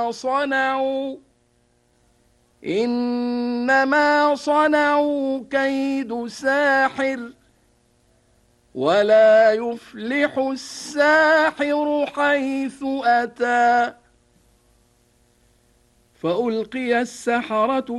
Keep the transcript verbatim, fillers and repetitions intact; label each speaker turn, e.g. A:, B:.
A: صنعوا إنما صنعوا كيد ساحر ولا يفلح الساحر حيث أتى. فألقي السحرة